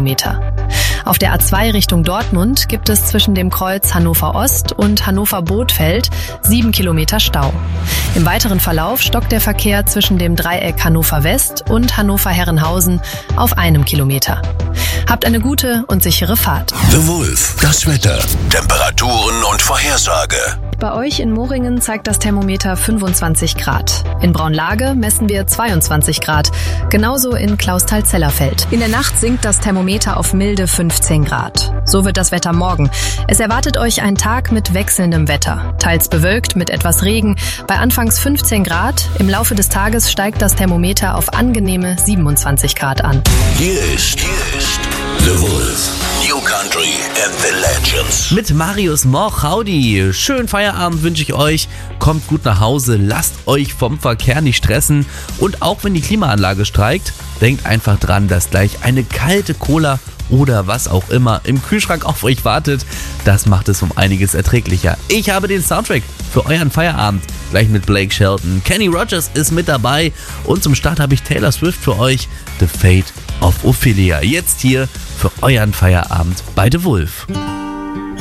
Kilometer. Auf der A2 Richtung Dortmund gibt es zwischen dem Kreuz Hannover Ost und Hannover Bothfeld 7 Kilometer Stau. Im weiteren Verlauf stockt der Verkehr zwischen dem Dreieck Hannover West und Hannover Herrenhausen auf 1 Kilometer. Habt eine gute und sichere Fahrt. The Wolf, das Wetter, Temperaturen und Vorhersage. Bei euch in Moringen zeigt das Thermometer 25 Grad. In Braunlage messen wir 22 Grad. Genauso in Clausthal-Zellerfeld. In der Nacht sinkt das Thermometer auf milde 15 Grad. So wird das Wetter morgen. Es erwartet euch ein Tag mit wechselndem Wetter. Teils bewölkt mit etwas Regen. Bei anfangs 15 Grad. Im Laufe des Tages steigt das Thermometer auf angenehme 27 Grad an. Hier ist The Wolf. New Country and the Legends. Mit Marius Moch, howdy. Schönen Feierabend wünsche ich euch. Kommt gut nach Hause, lasst euch vom Verkehr nicht stressen. Und auch wenn die Klimaanlage streikt, denkt einfach dran, dass gleich eine kalte Cola oder was auch immer im Kühlschrank auf euch wartet. Das macht es um einiges erträglicher. Ich habe den Soundtrack für euren Feierabend. Gleich mit Blake Shelton. Kenny Rogers ist mit dabei. Und zum Start habe ich Taylor Swift für euch. The Fate of Ophelia. Jetzt hier für euren Feierabend bei The Wolf.